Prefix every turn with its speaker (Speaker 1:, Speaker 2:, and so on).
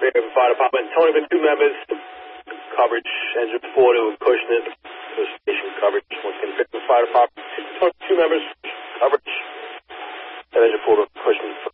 Speaker 1: Fairhaven Fire Department. Tony for 2 members. Coverage. Engine 4 to Cushman. Station coverage. Once again, Fairhaven Fire Department. Tony for 2 members. Coverage. And Engine 4 to Cushman.